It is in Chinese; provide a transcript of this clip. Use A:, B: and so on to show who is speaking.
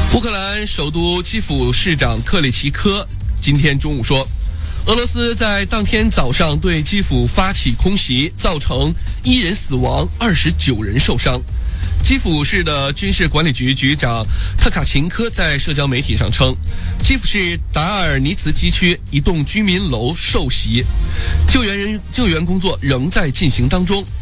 A: 乌克兰首都基辅市长克里奇科今天中午说，俄罗斯在当天早上对基辅发起空袭，造成1人死亡，29人受伤。基辅市的军事管理局局长特卡琴科在社交媒体上称，基辅市达尔尼茨基区一栋居民楼受袭，救援工作仍在进行当中。